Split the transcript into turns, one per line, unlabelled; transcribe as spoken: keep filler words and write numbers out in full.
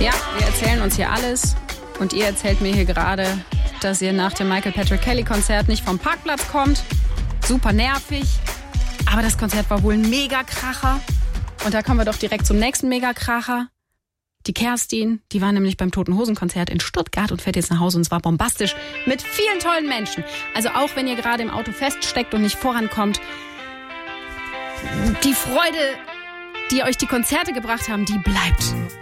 Ja, wir erzählen uns hier alles und ihr erzählt mir hier gerade, dass ihr nach dem Michael Patrick Kelly Konzert nicht vom Parkplatz kommt. Super nervig, aber das Konzert war wohl ein Megakracher. Und da kommen wir doch direkt zum nächsten Megakracher. Die Kerstin, die war nämlich beim Toten Hosen Konzert in Stuttgart und fährt jetzt nach Hause und zwar bombastisch mit vielen tollen Menschen. Also auch wenn ihr gerade im Auto feststeckt und nicht vorankommt, die Freude, die euch die Konzerte gebracht haben, die bleibt.